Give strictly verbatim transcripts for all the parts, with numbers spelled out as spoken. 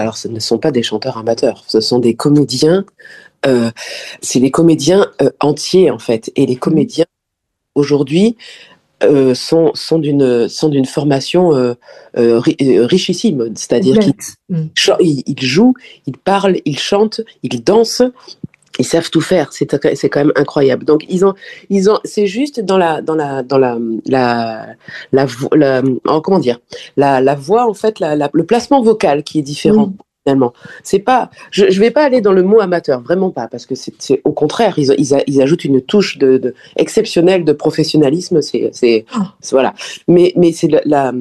alors ce ne sont pas des chanteurs amateurs, ce sont des comédiens, euh, c'est des comédiens euh, entiers en fait. Et les Mmh. comédiens aujourd'hui euh, sont, sont d'une sont d'une formation euh, euh, ri- euh, richissime, c'est-à-dire qu'ils Complète. Mmh. cha- ils, ils jouent, ils parlent, ils chantent, ils dansent. Ils savent tout faire, c'est c'est quand même incroyable. Donc ils ont ils ont c'est juste dans la dans la dans la la la, vo- la- oh, comment dire la la voix en fait la, la- le placement vocal qui est différent Oui. finalement. C'est pas je je vais pas aller dans le mot amateur, vraiment pas, parce que c'est c'est au contraire, ils ils, a- ils ajoutent une touche de, de exceptionnelle de professionnalisme, c'est c'est c'est- voilà. Mais mais c'est la, la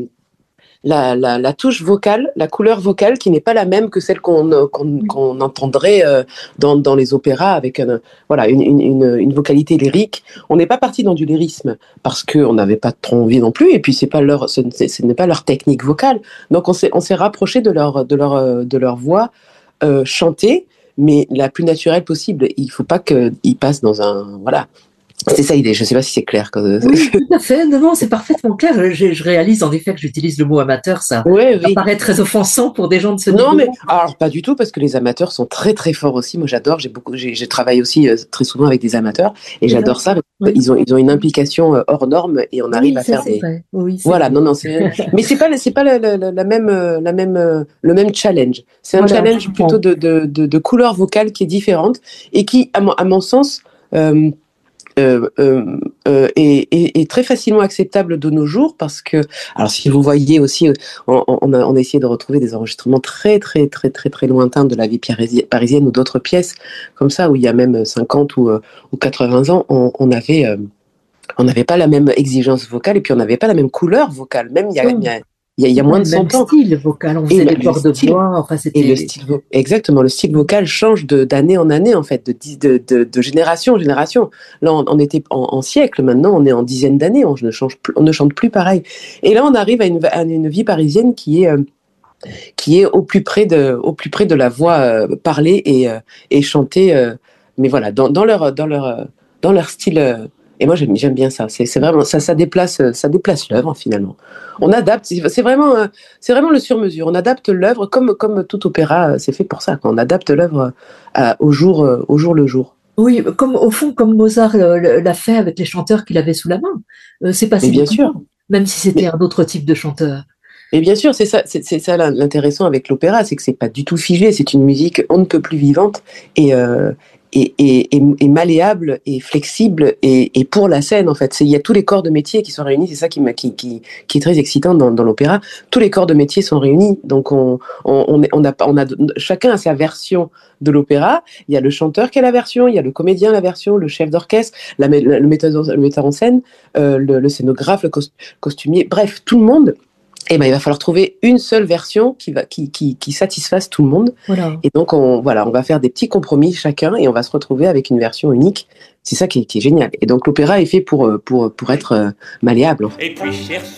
la, la, la touche vocale, la couleur vocale qui n'est pas la même que celle qu'on euh, qu'on, Oui. qu'on entendrait euh, dans, dans les opéras avec un, voilà, une, une, une, une vocalité lyrique. On n'est pas parti dans du lyrisme parce qu'on n'avait pas trop envie non plus, et puis c'est pas leur, ce, ce n'est pas leur technique vocale. Donc on s'est, on s'est rapproché de leur, de leur, euh, de leur voix euh, chantée, mais la plus naturelle possible. Il ne faut pas qu'ils passent dans un... Voilà. C'est ça l'idée, je ne sais pas si c'est clair. Quand... Oui, tout à fait. Non, non, c'est parfaitement clair. Je, je réalise en effet que j'utilise le mot amateur. Ça, Oui, ça oui. paraît très offensant pour des gens de ce Non, mais niveau-là. alors pas du tout, parce que les amateurs sont très très forts aussi. Moi, j'adore. J'ai beaucoup, j'ai, j'ai travaillé aussi euh, très souvent avec des amateurs et C'est vrai. j'adore ça. Oui. Ils ont ils ont une implication euh, hors norme et on arrive Oui, à ça faire c'est des... vrai. Oui, c'est Voilà. vrai. Non, non, c'est. Mais c'est pas c'est pas la, la, la, la même euh, la même euh, le même challenge. C'est un Voilà, je challenge plutôt comprends. de de de, de couleur vocale qui est différente et qui, à mon, à mon sens. euh, euh, euh, euh, est, est, est très facilement acceptable de nos jours parce que, alors si vous voyez aussi, euh, on, on a, on a essayé de retrouver des enregistrements très très très très très lointains de la vie parisi- parisienne ou d'autres pièces comme ça où il y a même cinquante ou, euh, ou quatre-vingts ans, on, on avait euh, on n'avait pas la même exigence vocale et puis on n'avait pas la même couleur vocale, même il y a, il y Non, a, il y a, il y c'est a pas moins de le même cent ans. style vocal. On Et faisait le, des le corps de style voix. Enfin, et le c'était. style, vo- exactement, le style vocal change de, d'année en année, en fait, de, dix- de, de, de génération en génération. Là, on, on était en, en siècle, maintenant, on est en dizaines d'années, on ne, change plus, on ne chante plus pareil. Et là, on arrive à une, à une vie parisienne qui est, euh, qui est au plus près de, au plus près de la voix euh, parlée et, euh, et chantée, euh, mais voilà, dans, dans leur, dans leur, euh, dans leur style. euh, et moi, j'aime, j'aime bien ça. C'est, c'est vraiment, ça, ça déplace, euh, ça déplace l'œuvre, finalement. On adapte, c'est c'est vraiment, euh, c'est vraiment le sur-mesure. On adapte l'œuvre comme, comme tout opéra, euh, c'est fait pour ça, quoi. On adapte l'œuvre euh, au jour, euh, au jour le jour. Oui, comme au fond, comme Mozart euh, le- l'a fait avec les chanteurs qu'il avait sous la main. Euh, c'est Mais passé bien beaucoup sûr. mieux, même si c'était Mais, un autre type de chanteur. mais bien sûr, c'est ça, c'est, c'est ça l'intéressant avec l'opéra, c'est que c'est pas du tout figé, c'est une musique on ne peut plus vivante et, euh, et, et, et, et malléable et flexible et, et pour la scène en fait. C'est, il y a tous les corps de métier qui sont réunis, c'est ça qui, m'a, qui, qui, qui est très excitant dans, dans l'opéra. Tous les corps de métier sont réunis, donc on, on, on, est- on a, on a, chacun a sa version de l'opéra. Il y a le chanteur qui a la version, il y a le comédien la version, le chef d'orchestre, la, le, metteur, le metteur en scène, euh, le, le scénographe, le costumier, bref, tout le monde. Eh ben, il va falloir trouver une seule version qui, va, qui, qui, qui satisfasse tout le monde. Voilà. Et donc, on, voilà, on va faire des petits compromis chacun et on va se retrouver avec une version unique. C'est ça qui est, qui est génial. Et donc, l'opéra est fait pour, pour, pour être malléable, en fait. Et puis cherche